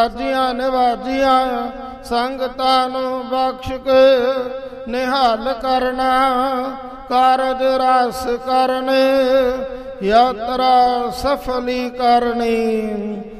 ਸਾਜੀਆਂ ਨਿਵਾਜੀਆਂ ਸੰਗਤਾਂ ਨੂੰ ਬਖਸ਼ ਕੇ ਨਿਹਾਲ ਕਰਨਾ। ਕਾਰਜ ਰਸ ਕਰਨੇ ਯਾਤਰਾ ਸਫਲੀ ਕਰਨੀ।